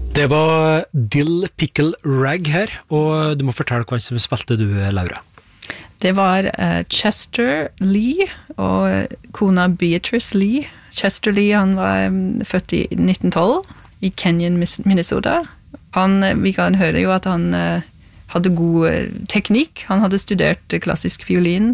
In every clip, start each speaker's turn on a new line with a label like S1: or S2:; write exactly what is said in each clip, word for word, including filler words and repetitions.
S1: Det var Dill Pickle Rag her, og du må fortelle hva som spilte du, Laura.
S2: Det var uh, Chester Lee og kona Beatrice Lee. Chester Lee, han var um, født i nitten tolv i Canyon, Minnesota. Han, vi kan høre jo at han uh, hadde god uh, teknikk. Han hadde studert klassisk fiolin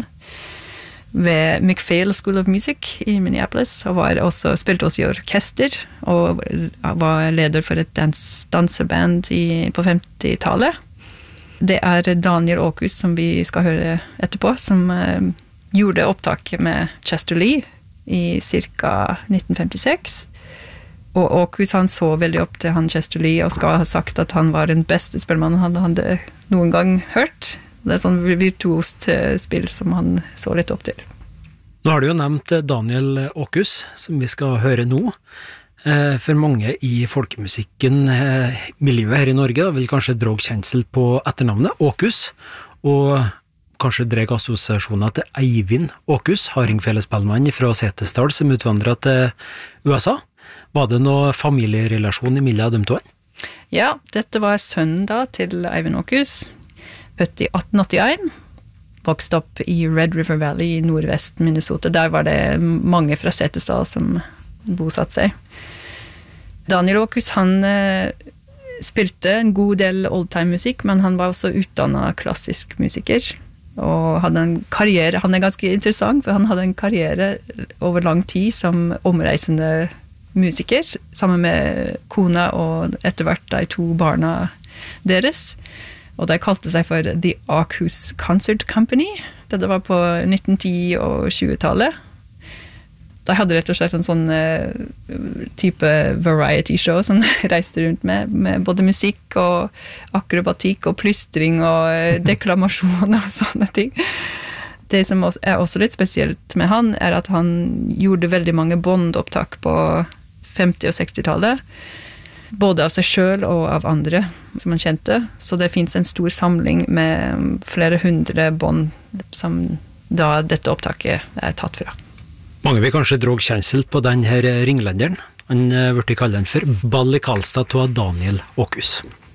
S2: ved McPhail School of Music i Minneapolis, og var også, spilte også i orkester, og var leder for et dans, danseband i, på femtitallet. Det er Daniel Åkus, som vi skal høre etterpå, som uh, gjorde opptak med Chester Lee i cirka nitten femtiseks. Og Åkus, han så veldig opp til han Chester Lee, og skal ha sagt at han var den beste spillmannen han hadde noen gang hørt. Det er sånn virtuost spill som han så litt opp til.
S1: Nå har du jo nevnt Daniel Åkus, som vi skal høre nå. For mange i folkemusikken, miljøet her i Norge, da, vil kanskje drog kjensel på etternavnet Åkus, og kanskje dreg assosiasjoner til Eivind Åkus, hardingfelespellmann fra Setesdal, som utvandret til U S A. Var det noe familierelasjon imellom dem to?
S2: Ja, dette var sønnen da til Eivind Åkus, født i atten åttien, vokst opp i Red River Valley i nordvest Minnesota. Der var det mange fra Setesdal som bosatt seg. Daniel Åkus, han eh, spilte en god del oldtime-musikk, men han var også utdannet klassisk musiker, og hadde en karriere. Han er ganske interessant, for han hadde en karriere over lang tid som omreisende musiker, sammen med kona og etter hvert de to barna deres. Og de kalte seg for The Åkus Concert Company. Det var på nitten ti- og tjue-tallet. De hadde rett og slett en sånn uh, type variety show som de reiste rundt med, med både musikk og akrobatikk og plystring og uh, deklamasjon og sånne ting. Det som også, er også litt spesielt med han, er at han gjorde veldig mange båndopptak på femti- og seksti-tallet, både av seg selv og av andre som han kjente. Så det finnes en stor samling med flere hundre bånd som da dette opptaket er tatt fra.
S1: Mange vil kanskje drog kjensel på den her ringlenderen. Han ble kalt for Balli Karlstad av Daniel Åkus.